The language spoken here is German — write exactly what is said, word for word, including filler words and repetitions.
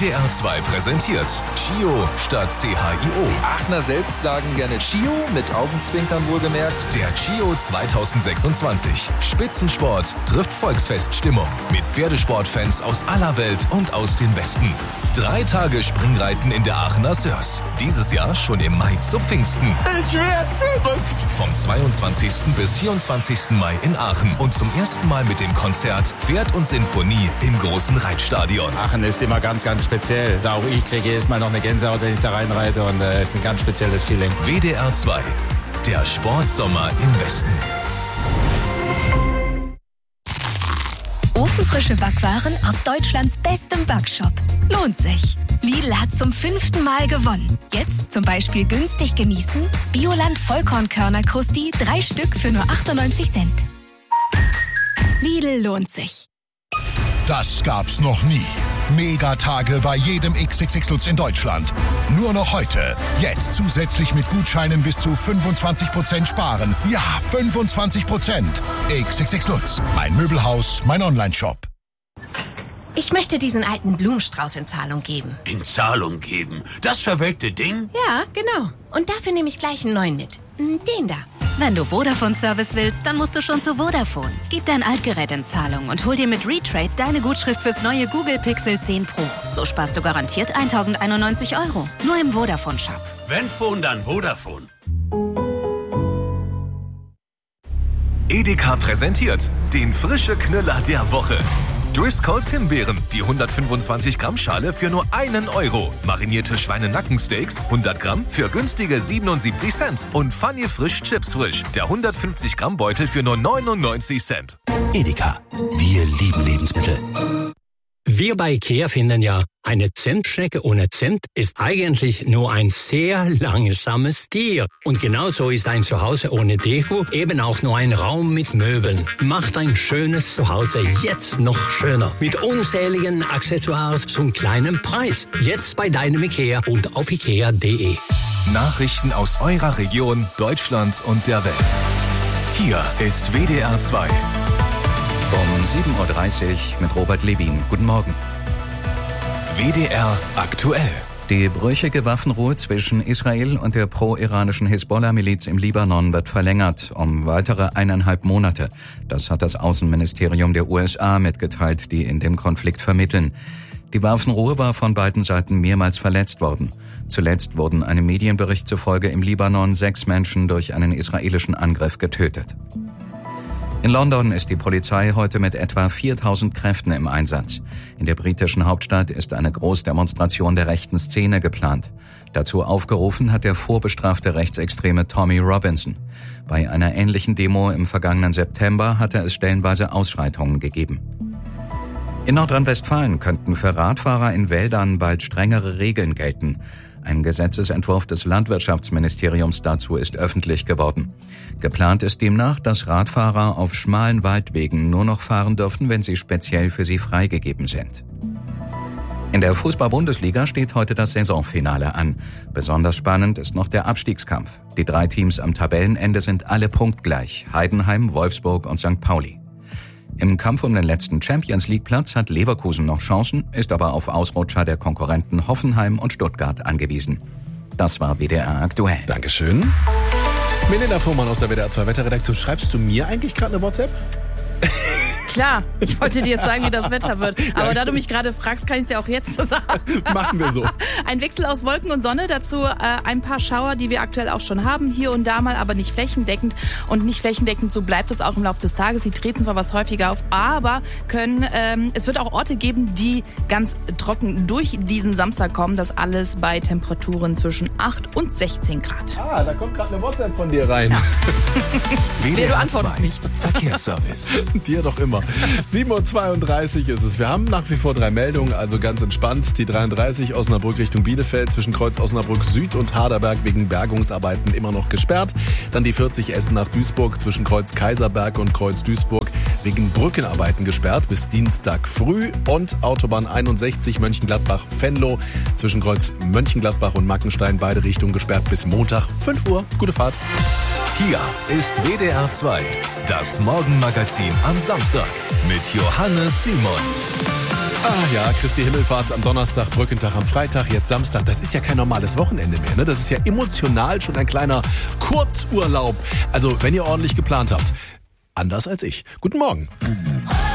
D R zwei präsentiert Chio statt C H I O. Die Aachener selbst sagen gerne Chio, mit Augenzwinkern wohlgemerkt. Der Chio zweitausendsechsundzwanzig. Spitzensport trifft Volksfeststimmung. Mit Pferdesportfans aus aller Welt und aus dem Westen. Drei Tage Springreiten in der Aachener Sörs. Dieses Jahr schon im Mai zu Pfingsten. Ich werd verrückt! Vom zweiundzwanzigsten bis vierundzwanzigsten Mai in Aachen. Und zum ersten Mal mit dem Konzert Pferd und Sinfonie im großen Reitstadion. Aachen ist immer ganz, ganz speziell. Da auch ich kriege jedes Mal noch eine Gänsehaut, wenn ich da reinreite. Und es äh, ist ein ganz spezielles Feeling. W D R zwei. Der Sportsommer im Westen. Ofenfrische Backwaren aus Deutschlands bestem Backshop. Lohnt sich. Lidl hat zum fünften Mal gewonnen. Jetzt zum Beispiel günstig genießen. Bioland Vollkornkörner-Krusti, drei Stück für nur achtundneunzig Cent. Lidl lohnt sich. Das gab's noch nie. Megatage bei jedem X X X Lutz in Deutschland. Nur noch heute. Jetzt zusätzlich mit Gutscheinen bis zu fünfundzwanzig Prozent sparen. Ja, fünfundzwanzig Prozent. X X X Lutz. Mein Möbelhaus, mein Online-Shop. Ich möchte diesen alten Blumenstrauß in Zahlung geben. In Zahlung geben? Das verwelkte Ding? Ja, genau. Und dafür nehme ich gleich einen neuen mit. Den da. Wenn du Vodafone-Service willst, dann musst du schon zu Vodafone. Gib dein Altgerät in Zahlung und hol dir mit Retrade deine Gutschrift fürs neue Google Pixel zehn Pro. So sparst du garantiert tausendeinundneunzig Euro. Nur im Vodafone-Shop. Wenn Phone, dann Vodafone. Edeka präsentiert den frische Knüller der Woche. Driscolls Himbeeren, die hundertfünfundzwanzig Gramm Schale für nur einen Euro. Marinierte Schweinenackensteaks, hundert Gramm für günstige siebenundsiebzig Cent. Und Funny Frisch Chips Frisch, der hundertfünfzig Gramm Beutel für nur neunundneunzig Cent. Edeka, wir lieben Lebensmittel. Wir bei IKEA finden ja, eine Zentstrecke ohne Cent ist eigentlich nur ein sehr langsames Tier. Und genauso ist ein Zuhause ohne Deko eben auch nur ein Raum mit Möbeln. Macht ein schönes Zuhause jetzt noch schöner. Mit unzähligen Accessoires zum kleinen Preis. Jetzt bei deinem IKEA und auf ikea punkt de. Nachrichten aus eurer Region, Deutschland und der Welt. Hier ist W D R zwei. Um sieben Uhr dreißig mit Robert Levin. Guten Morgen. W D R aktuell. Die brüchige Waffenruhe zwischen Israel und der pro-iranischen Hisbollah-Miliz im Libanon wird verlängert um weitere eineinhalb Monate. Das hat das Außenministerium der U S A mitgeteilt, die in dem Konflikt vermitteln. Die Waffenruhe war von beiden Seiten mehrmals verletzt worden. Zuletzt wurden einem Medienbericht zufolge im Libanon sechs Menschen durch einen israelischen Angriff getötet. In London ist die Polizei heute mit etwa viertausend Kräften im Einsatz. In der britischen Hauptstadt ist eine Großdemonstration der rechten Szene geplant. Dazu aufgerufen hat der vorbestrafte Rechtsextreme Tommy Robinson. Bei einer ähnlichen Demo im vergangenen September hatte es stellenweise Ausschreitungen gegeben. In Nordrhein-Westfalen könnten für Radfahrer in Wäldern bald strengere Regeln gelten. Ein Gesetzesentwurf des Landwirtschaftsministeriums dazu ist öffentlich geworden. Geplant ist demnach, dass Radfahrer auf schmalen Waldwegen nur noch fahren dürfen, wenn sie speziell für sie freigegeben sind. In der Fußball-Bundesliga steht heute das Saisonfinale an. Besonders spannend ist noch der Abstiegskampf. Die drei Teams am Tabellenende sind alle punktgleich: Heidenheim, Wolfsburg und Sankt Pauli. Im Kampf um den letzten Champions-League-Platz hat Leverkusen noch Chancen, ist aber auf Ausrutscher der Konkurrenten Hoffenheim und Stuttgart angewiesen. Das war W D R aktuell. Dankeschön. Melina Fuhrmann aus der W D R zwei Wetterredaktion. Schreibst du mir eigentlich gerade eine WhatsApp? Klar, ich wollte dir jetzt sagen, wie das Wetter wird. Aber ja, da du mich gerade fragst, kann ich es ja auch jetzt so sagen. Machen wir so. Ein Wechsel aus Wolken und Sonne, dazu äh, ein paar Schauer, die wir aktuell auch schon haben, hier und da mal, aber nicht flächendeckend. Und nicht flächendeckend, so bleibt es auch im Laufe des Tages. Sie treten zwar was häufiger auf, aber können, ähm, es wird auch Orte geben, die ganz trocken durch diesen Samstag kommen. Das alles bei Temperaturen zwischen acht und sechzehn Grad. Ah, da kommt gerade eine WhatsApp von dir rein. Ja. Wer, du antwortest nicht. Verkehrsservice. Dir doch immer. sieben Uhr zweiunddreißig ist es. Wir haben nach wie vor drei Meldungen, also ganz entspannt. Die dreiunddreißig Osnabrück Richtung Bielefeld zwischen Kreuz Osnabrück Süd und Harderberg wegen Bergungsarbeiten immer noch gesperrt. Dann die vierzig Essen nach Duisburg zwischen Kreuz Kaiserberg und Kreuz Duisburg wegen Brückenarbeiten gesperrt bis Dienstag früh. Und Autobahn einundsechzig Mönchengladbach-Venlo zwischen Kreuz Mönchengladbach und Mackenstein, beide Richtungen gesperrt bis Montag fünf Uhr. Gute Fahrt. Hier ist W D R zwei, das Morgenmagazin am Samstag mit Johannes Simon. Ah ja, Christi Himmelfahrt am Donnerstag, Brückentag am Freitag, jetzt Samstag. Das ist ja kein normales Wochenende mehr. Ne? Das ist ja emotional schon ein kleiner Kurzurlaub. Also wenn ihr ordentlich geplant habt. Anders als ich. Guten Morgen.